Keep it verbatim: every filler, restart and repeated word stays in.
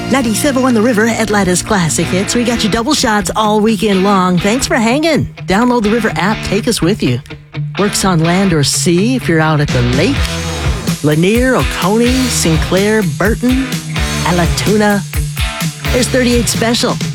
ninety-seven on the River, Atlanta's classic hits. We got you double shots all weekend long. Thanks for hanging. Download the River app. Take us with you. Works on land or sea if you're out at the lake. Lanier, Oconee, Sinclair, Burton, Alatoona. There's thirty-eight Special.